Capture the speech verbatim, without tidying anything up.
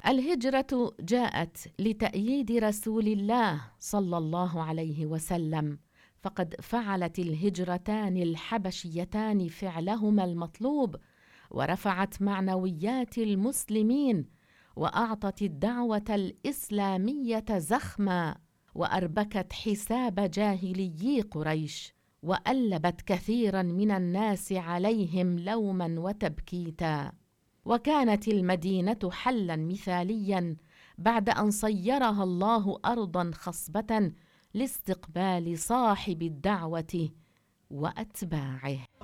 الهجرة جاءت لتأييد رسول الله صلى الله عليه وسلم، فقد فعلت الهجرتان الحبشيتان فعلهما المطلوب، ورفعت معنويات المسلمين، وأعطت الدعوة الإسلامية زخما، وأربكت حساب جاهليي قريش، وألبت كثيرا من الناس عليهم لوما وتبكيتا. وكانت المدينة حلا مثاليا بعد أن صيرها الله أرضا خصبة لاستقبال صاحب الدعوة وأتباعه.